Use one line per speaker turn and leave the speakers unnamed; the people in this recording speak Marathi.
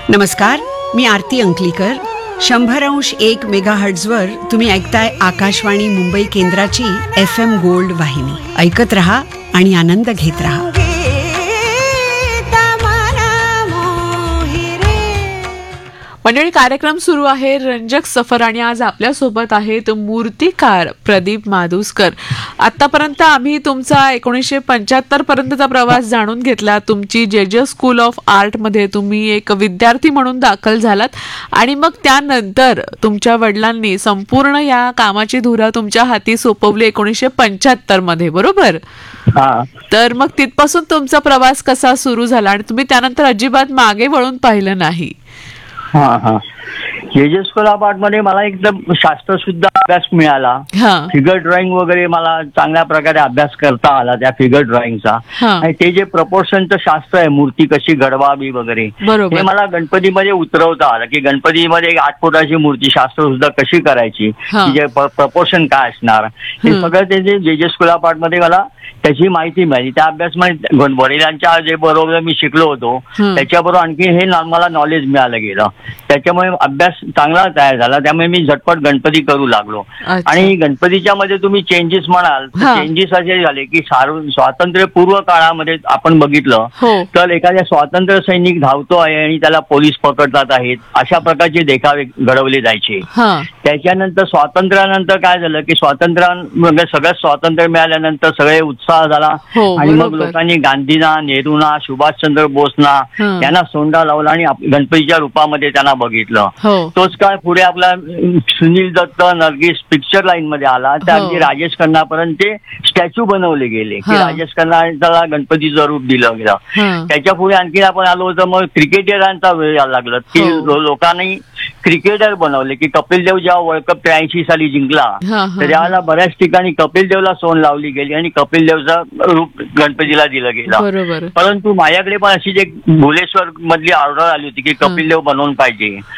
नमस्कार, मी आरती अंकलीकर. 100.1 मेगाहर्ट्झवर तुम्ही ऐकताय आकाशवाणी मुंबई केंद्राची FM गोल्ड वाहिनी. ऐकत रहा आणि आनंद घेत रहा.
मंडळी, कार्यक्रम सुरू आहे रंजक सफर आणि आज आपल्या सोबत आहेत मूर्तिकार प्रदीप माधुस्कर. आतापर्यंत आम्ही तुमचा 1975 पर्यंतचा प्रवास जाणून घेतला. तुमची जे स्कूल ऑफ आर्ट मध्ये तुम्ही एक विद्यार्थी म्हणून दाखल झालात आणि मग त्यानंतर तुमच्या वडिलांनी संपूर्ण या कामाची धुरा तुमच्या हाती सोपवली 1975 मध्ये, बरोबर? तर मग तिथपासून तुमचा प्रवास कसा सुरू झाला आणि तुम्ही त्यानंतर अजिबात मागे वळून पाहिलं नाही?
जे स्कूल ऑफ आर्ट मध्ये मला एकदम शास्त्र सुद्धा अभ्यास मिळाला. फिगर ड्रॉइंग वगैरे मला चांगल्या प्रकारे अभ्यास करता आला त्या फिगर ड्रॉइंगचा. आणि ते जे प्रपोर्शनचं शास्त्र आहे, मूर्ती कशी घडवावी वगैरे, हे मला गणपतीमध्ये उतरवता आलं की गणपतीमध्ये 8 फुटाची मूर्ती शास्त्र सुद्धा कशी करायची, तिचे प्रपोर्शन काय असणार, हे सगळं ते जे स्कूल ऑफ आर्ट मध्ये मला त्याची माहिती मिळाली. त्या अभ्यासमध्ये वडिलांच्या जे बरोबर मी शिकलो होतो त्याच्याबरोबर आणखी हे मला नॉलेज मिळालं गेलं. त्याच्यामुळे अभ्यास चांगला तयार झाला. त्यामुळे मी झटपट गणपती करू लागलो. आणि गणपतीच्या मध्ये तुम्ही चेंजेस म्हणाल, चेंजेस असे झाले की स्वातंत्र्यपूर्व काळामध्ये आपण बघितलं तर एखाद्या स्वातंत्र्य सैनिक धावतो आहे आणि त्याला पोलीस पकडतात आहेत, अशा प्रकारचे देखावे घडवले जायचे. त्याच्यानंतर स्वातंत्र्यानंतर काय झालं की सगळं स्वातंत्र्य मिळाल्यानंतर सगळे उत्साह झाला आणि मग लोकांनी गांधींना, नेहरूंना, सुभाषचंद्र बोसना यांना सोंडा लावला आणि गणपतीच्या रूपामध्ये त्यांना बघितलं. तोच काळ पुढे आपला सुनील दत्त, नर्गिस पिक्चर लाईन मध्ये आला. त्या अगदी राजेश खन्नापर्यंत ते स्टॅच्यू बनवले गेले की राजेश खन्नाला गणपतीचं रूप दिलं गेलं. त्याच्या पुढे आणखी आपण आलो होतो मग क्रिकेटरांचा वेळ यायला लागला की लोकांनी क्रिकेटर बनवले की कपिल देव जेव्हा वर्ल्ड कप 83 साली जिंकला तर त्यावेळेला बऱ्याच ठिकाणी कपिल देवला सोंड लावली गेली आणि कपिल देवचं रूप गणपतीला दिलं गेलं. परंतु माझ्याकडे पण अशीच एक भुलेश्वर मधली ऑर्डर आली होती की कपिल देव बनवून पाहिजे.